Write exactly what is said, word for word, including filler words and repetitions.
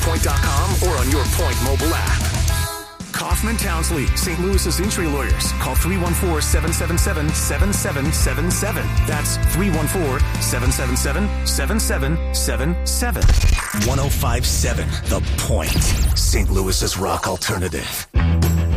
point dot com or on your Point mobile app. Kaufman Townsley, Saint Louis's injury lawyers. Call three one four, seven seven seven, seven seven seven seven. That's three one four, seven seven seven, seven seven seven seven. one oh five point seven The Point, Saint Louis's rock alternative.